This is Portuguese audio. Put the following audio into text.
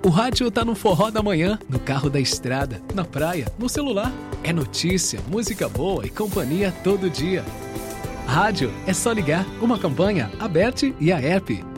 O rádio tá no forró da manhã, no carro da estrada, na praia, no celular. É notícia, música boa e companhia todo dia. Rádio é só ligar. Uma campanha, Aberte e a app.